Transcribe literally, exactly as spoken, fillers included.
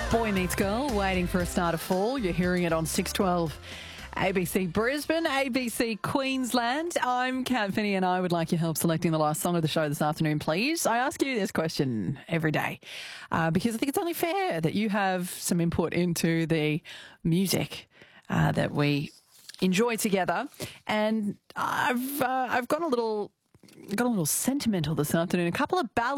Boy Meets Girl, Waiting for a Star to Fall. You're hearing it on six twelve A B C Brisbane, A B C Queensland. I'm Kat Finney and I would like your help selecting the last song of the show this afternoon, please. I ask you this question every day uh, because I think it's only fair that you have some input into the music uh, that we enjoy together. And I've uh, I've got a little got a little sentimental this afternoon. A couple of ballads